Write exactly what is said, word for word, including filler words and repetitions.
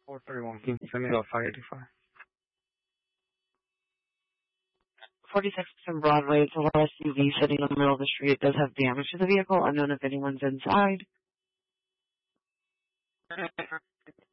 four thirty-one. Can you send me to five eighty-five? forty-six in Broadway. It's a little S U V sitting in the middle of the street. It does have damage to the vehicle. Unknown if anyone's inside.